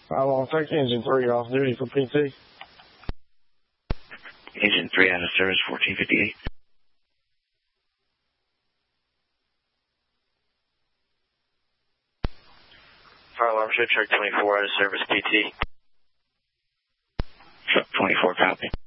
I will take engine 3 off duty for PT. Engine 3 out of service, 1458. Fire alarm show, truck 24 out of service, PT. Truck 24, copy.